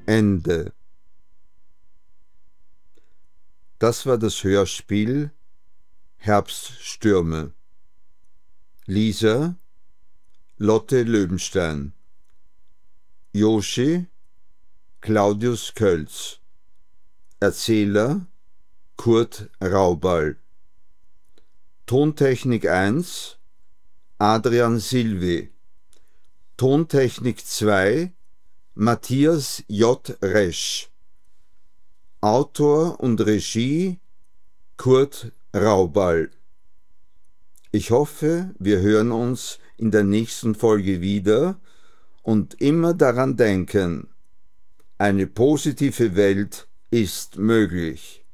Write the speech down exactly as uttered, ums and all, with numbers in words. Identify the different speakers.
Speaker 1: Ende. Das war das Hörspiel Herbststürme. Lisa Lotte Löwenstein. Yoshi Claudius Kölz. Erzähler Kurt Raubal. Tontechnik eins Adrian Silvi. Tontechnik zwei Matthias J. Resch. Autor und Regie Kurt Raubal. Ich hoffe, wir hören uns in der nächsten Folge wieder und immer daran denken, eine positive Welt ist möglich.